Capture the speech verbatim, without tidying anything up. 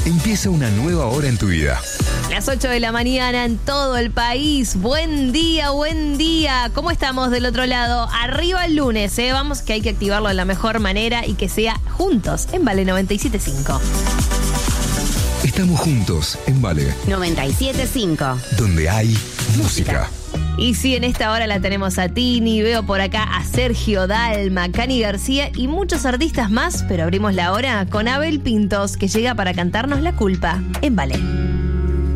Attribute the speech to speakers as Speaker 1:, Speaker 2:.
Speaker 1: Empieza una nueva hora en tu vida.
Speaker 2: Las ocho de la mañana en todo el país. Buen día, buen día. ¿Cómo estamos del otro lado? Arriba el lunes, ¿eh? Vamos, que hay que activarlo de la mejor manera y que sea juntos en Vale noventa y siete punto cinco.
Speaker 1: Estamos juntos en Vale
Speaker 3: noventa y siete punto cinco.
Speaker 1: donde hay música.
Speaker 2: Y sí, en esta hora la tenemos a Tini, veo por acá a Sergio Dalma, Cani García y muchos artistas más, pero abrimos la hora con Abel Pintos, que llega para cantarnos La Culpa en Vale.